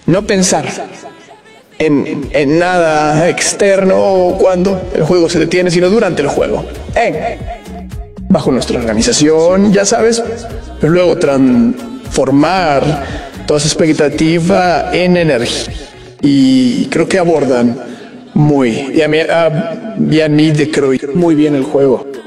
No pensar en nada externo o cuando el juego se detiene, sino durante el juego. Bajo nuestra organización, ya sabes, pero luego transformar toda esa expectativa en energía. Y creo que abordan muy bien de Croy, muy bien el juego.